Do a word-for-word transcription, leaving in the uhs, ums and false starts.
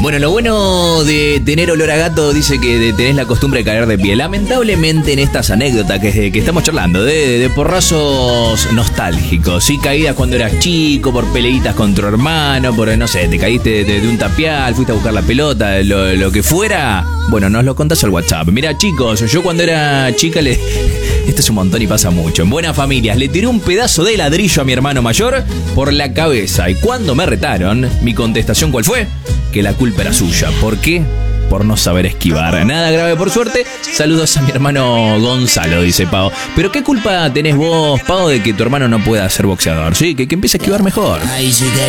Bueno, lo bueno de tener olor a gato, dice que de- tenés la costumbre de caer de pie. Lamentablemente en estas anécdotas que, que estamos charlando, de, de porrazos nostálgicos, ¿sí? Caídas cuando eras chico, por peleitas con tu hermano, por, no sé, te caíste de, de un tapial, fuiste a buscar la pelota, lo, lo que fuera. Bueno, nos lo contás al WhatsApp. Mira, chicos, yo cuando era chica le... Esto es un montón y pasa mucho. En buenas familias, le tiré un pedazo de ladrillo a mi hermano mayor por la cabeza. Y cuando me retaron, mi contestación, ¿cuál fue? Que la culpa era suya. ¿Por qué? Por no saber esquivar. Nada grave, por suerte. Saludos a mi hermano Gonzalo, dice Pau. Pero ¿qué culpa tenés vos, Pau, de que tu hermano no pueda ser boxeador? Sí, que, que empiece a esquivar mejor. Ay, sí que